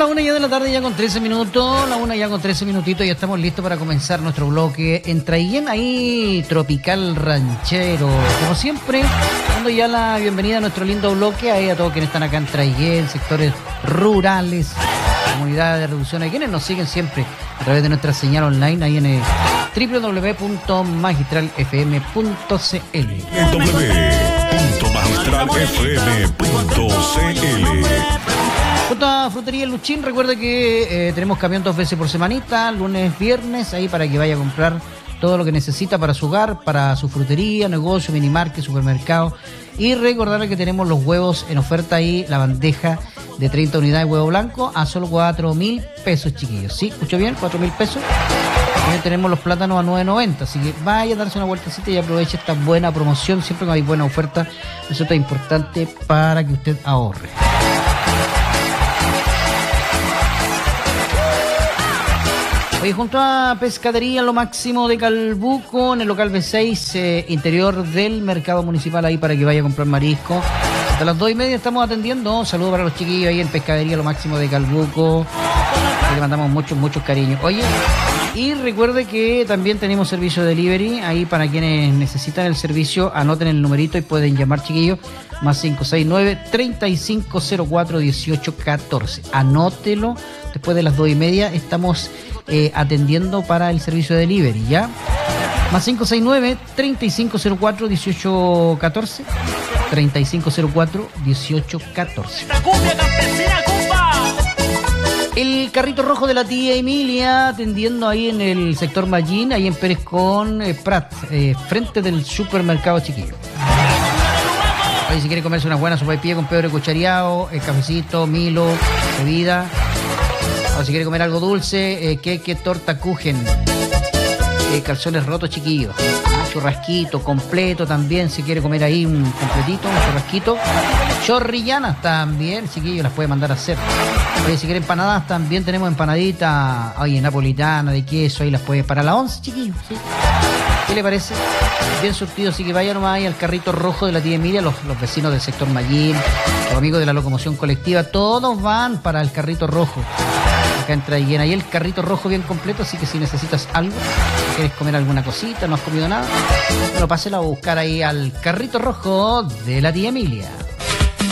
la 1 ya de la tarde, ya con 13 minutos. La 1 ya con 13 minutitos. Ya estamos listos para comenzar nuestro bloque en Traiguén, ahí tropical ranchero. Como siempre, dando ya la bienvenida a nuestro lindo bloque, ahí a todos quienes están acá en Traiguén, sectores rurales, comunidades de reducción, a quienes nos siguen siempre a través de nuestra señal online ahí en www.magistralfm.cl. www.magistralfm.cl. Junto a Frutería Luchín, recuerde que tenemos camión 2 veces por semanita, lunes, viernes, ahí para que vaya a comprar todo lo que necesita para su hogar, para su frutería, negocio, minimarket, supermercado. Y recordarle que tenemos los huevos en oferta ahí, la bandeja de 30 unidades de huevo blanco a solo 4.000 pesos, chiquillos. ¿Sí? ¿Escuchó bien? 4.000 pesos. También tenemos los plátanos a 9.90, así que vaya a darse una vueltecita y aproveche esta buena promoción. Siempre que hay buena oferta, eso es importante para que usted ahorre. Hoy junto a Pescadería Lo Máximo de Calbuco, en el local B6, interior del mercado municipal, ahí para que vaya a comprar marisco. Hasta las 2:30 estamos atendiendo. Saludos para los chiquillos ahí en Pescadería Lo Máximo de Calbuco. Le mandamos muchos cariños. Oye, y recuerde que también tenemos servicio de delivery, ahí para quienes necesitan el servicio, anoten el numerito y pueden llamar, chiquillos, más 569-3504-1814. Anótelo, después de las 2:30 estamos atendiendo para el servicio de delivery, ¿ya? Más 569-3504-1814, 3504-1814. El carrito rojo de la tía Emilia, atendiendo ahí en el sector Mallín, ahí en Pérez con Prat, frente del supermercado, chiquillo. Ahí si quiere comerse una buena sopaipilla con pebre cuchareado, cafecito, Milo, bebida. O si quiere comer algo dulce, queque, torta, kuchen, calzones rotos, chiquillos. Churrasquito completo también, si quiere comer ahí un completito, un churrasquito. Chorrillanas también, chiquillos, las puede mandar a hacer. Oye, si quiere empanadas, también tenemos empanaditas, oye, napolitana, de queso, ahí las puede para la 11, chiquillos, ¿sí? ¿Qué le parece? Bien surtido, así que vaya nomás ahí al carrito rojo de la tía Emilia, los vecinos del sector Mallín, los amigos de la locomoción colectiva, todos van para el carrito rojo. Acá en Traiguén, ahí el carrito rojo bien completo, así que si necesitas algo, si quieres comer alguna cosita, no has comido nada, bueno, pásela a buscar ahí al carrito rojo de la tía Emilia.